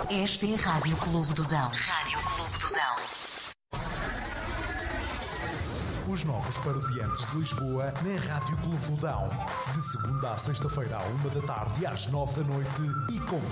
Esta é a Rádio Clube do Dão. Rádio Clube do Dão. Os novos parodiantes de Lisboa na Rádio Clube do Dão. De segunda à sexta-feira à 1 da tarde e às 9 da noite e com